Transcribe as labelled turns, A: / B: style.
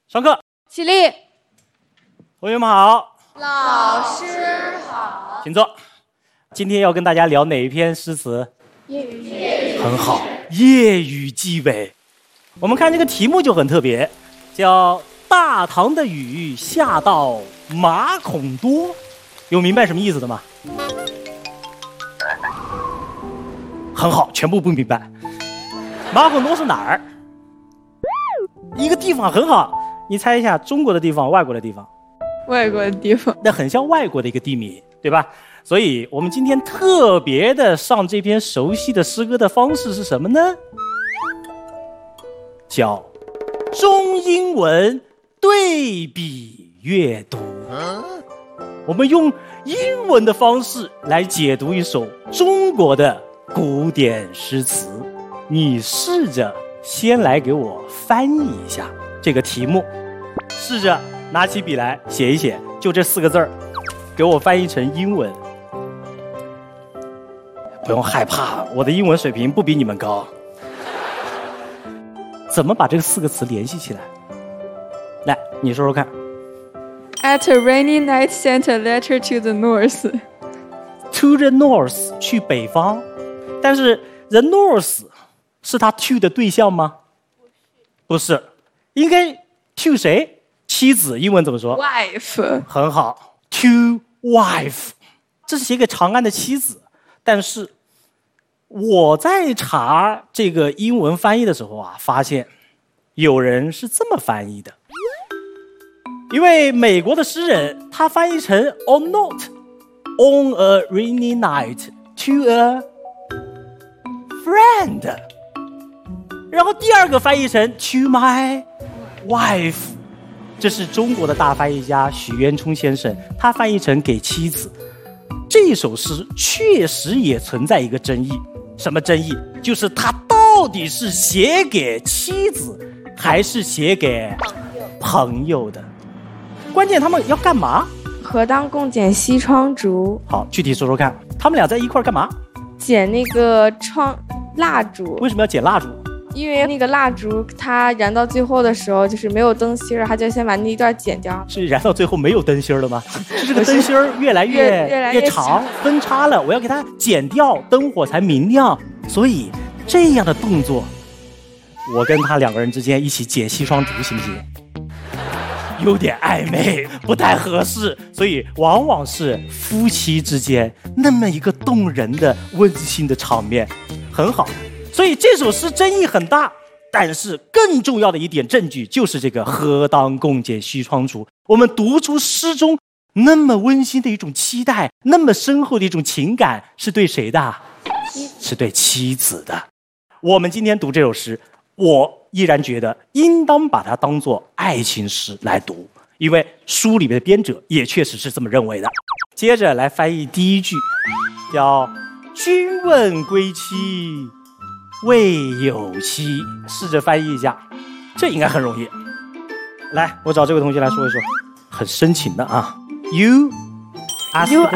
A: 上课，
B: 起立。
A: 同学们好，
B: 老师好。
A: 请坐。今天要跟大家聊哪一篇诗词？
B: 业余。
A: 很好，夜雨寄北。我们看这个题目就很特别，叫大唐的雨下到马孔多，有明白什么意思的吗？很好，全部不明白。马孔多是哪儿？一个地方很好，你猜一下，中国的地方，外国的地方？
B: 外国的地方。
A: 那很像外国的一个地名，对吧？所以我们今天特别的上这篇熟悉的诗歌的方式是什么呢？叫中英文对比阅读。我们用英文的方式来解读一首中国的古典诗词。你试着先来给我翻译一下这个题目，试着拿起笔来写一写，就这4个字儿，给我翻译成英文。不用害怕，我的英文水平不比你们高。怎么把这个4个词联系起来？来，你说说看。
B: At a rainy night, sent a letter to the north.
A: To the north， 去北方。但是 the north 是他 to 的对象吗？不是，应该 to 谁？妻子，英文怎么说
B: Wife。
A: 很好 ，to wife， 这是写给长安的妻子。但是我在查这个英文翻译的时候啊，发现有人是这么翻译的。一位美国的诗人，他翻译成 on note on a rainy night to a friend， 然后第二个翻译成 to my wife， 这是中国的大翻译家许渊冲先生，他翻译成给妻子。这首诗确实也存在一个争议，什么争议？就是他到底是写给妻子还是写给朋友的？关键他们要干嘛？
B: 何当共剪西窗烛。
A: 好，具体说说看，他们俩在一块儿干嘛？
B: 剪那个蜡烛。
A: 为什么要剪蜡烛？
B: 因为那个蜡烛它燃到最后的时候就是没有灯芯儿，他就先把那一段剪掉。
A: 是燃到最后没有灯芯儿了吗？是这个灯芯儿越来越长，分叉了，我要给它剪掉，灯火才明亮。所以这样的动作，我跟他2个人之间一起剪西窗烛行不行？有点暧昧，不太合适，所以往往是夫妻之间那么一个动人的温馨的场面，很好。所以这首诗争议很大，但是更重要的一点证据就是这个何当共剪西窗烛。我们读出诗中那么温馨的一种期待，那么深厚的一种情感，是对谁的？是对妻子的。我们今天读这首诗，我依然觉得应当把它当作爱情诗来读，因为书里面的编者也确实是这么认为的。接着来翻译第一句，叫君问归期未有期，试着翻译一下，这应该很容易。来，我找这位同学来说一说，很深情的啊。You ask